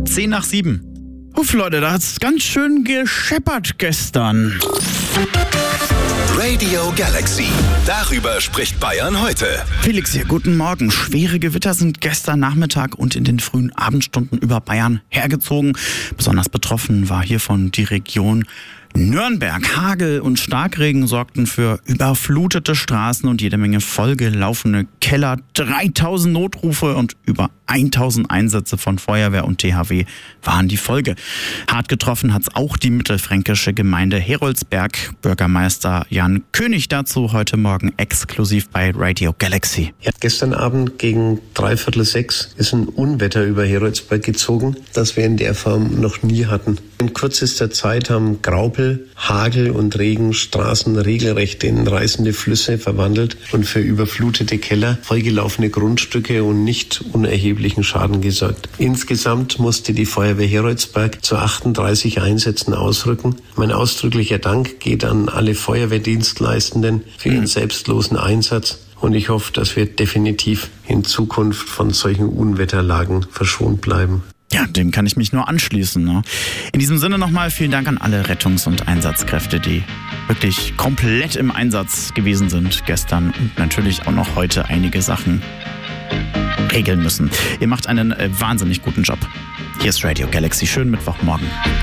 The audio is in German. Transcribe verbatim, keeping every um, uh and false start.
Zehn nach sieben. Uff, Leute, da hat's ganz schön gescheppert gestern. Radio Galaxy. Darüber spricht Bayern heute. Felix hier, guten Morgen. Schwere Gewitter sind gestern Nachmittag und in den frühen Abendstunden über Bayern hergezogen. Besonders betroffen war hiervon die Region Nürnberg. Hagel und Starkregen sorgten für überflutete Straßen und jede Menge vollgelaufene Keller. dreitausend Notrufe und über tausend Einsätze von Feuerwehr und T H W waren die Folge. Hart getroffen hat's auch die mittelfränkische Gemeinde Heroldsberg. Bürgermeister Jan König dazu heute Morgen exklusiv bei Radio Galaxy. Ja, gestern Abend gegen dreiviertel sechs ist ein Unwetter über Heroldsberg gezogen, das wir in der Form noch nie hatten. In kürzester Zeit haben Graupel, Hagel und Regen Straßen regelrecht in reißende Flüsse verwandelt und für überflutete Keller, vollgelaufene Grundstücke und nicht unerheblichen Schaden gesorgt. Insgesamt musste die Feuerwehr Heroldsberg zu achtunddreißig Einsätzen ausrücken. Mein ausdrücklicher Dank geht an alle Feuerwehrdienstleistenden für ihren selbstlosen Einsatz. Und ich hoffe, dass wir definitiv in Zukunft von solchen Unwetterlagen verschont bleiben. Ja, dem kann ich mich nur anschließen. Ne? In diesem Sinne nochmal vielen Dank an alle Rettungs- und Einsatzkräfte, die wirklich komplett im Einsatz gewesen sind gestern und natürlich auch noch heute einige Sachen regeln müssen. Ihr macht einen äh, wahnsinnig guten Job. Hier ist Radio Galaxy. Schönen Mittwochmorgen.